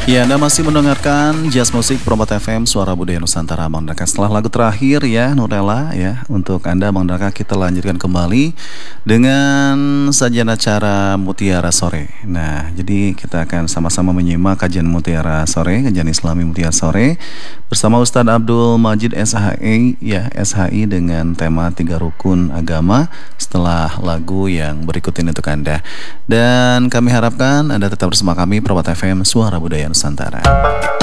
Ya, Anda masih mendengarkan Jazz Musik Promot FM Suara Budaya Nusantara, Bang Daka. Setelah lagu terakhir ya, Nurella ya, untuk Anda Bang Daka, kita lanjutkan kembali dengan sajian acara Mutiara Sore. Nah, jadi kita akan sama-sama menyimak kajian Mutiara Sore, kajian Islami Mutiara Sore bersama Ustadz Abdul Majid SHI ya, SHI dengan tema 3 rukun agama setelah lagu yang berikut ini untuk Anda. Dan kami harapkan Anda tetap bersama kami Promot FM Suara Budaya Nusantara.